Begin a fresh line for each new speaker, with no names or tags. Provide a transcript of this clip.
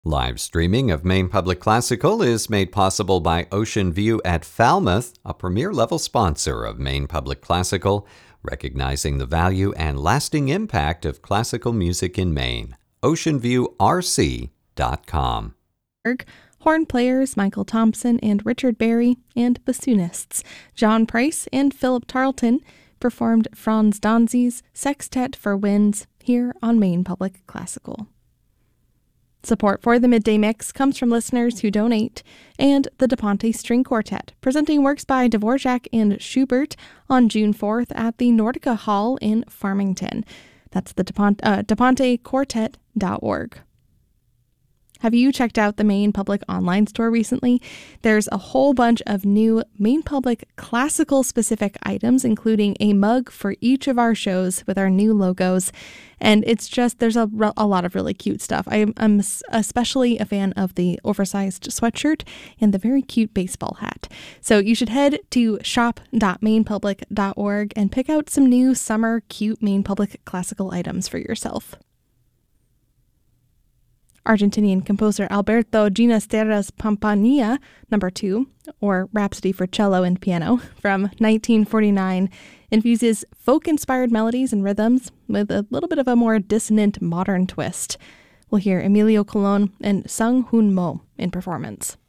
Live streaming of Maine Public Classical is made possible by Ocean View at Falmouth, a premier-level sponsor of Maine Public Classical, recognizing the value and lasting impact of classical music in Maine. OceanViewRC.com.
Horn players Michael Thompson and Richard Berry, and bassoonists John Price and Philip Tarleton performed Franz Danzi's Sextet for Winds here on Maine Public Classical. Support for the Midday Mix comes from listeners who donate, and the DePonte String Quartet, presenting works by Dvorak and Schubert on June 4th at the Nordica Hall in Farmington. That's the DePonteQuartet.org. Have you checked out the Maine Public online store recently? There's a whole bunch of new Maine Public classical specific items, including a mug for each of our shows with our new logos. And it's just, there's a lot of really cute stuff. I'm especially a fan of the oversized sweatshirt and the very cute baseball hat. So you should head to shop.mainepublic.org and pick out some new summer cute Maine Public classical items for yourself. Argentinian composer Alberto Ginastera's Pampania No. 2, or Rhapsody for Cello and Piano, from 1949, infuses folk-inspired melodies and rhythms with a little bit of a more dissonant modern twist. We'll hear Emilio Colon and Sung Hoon Mo in performance.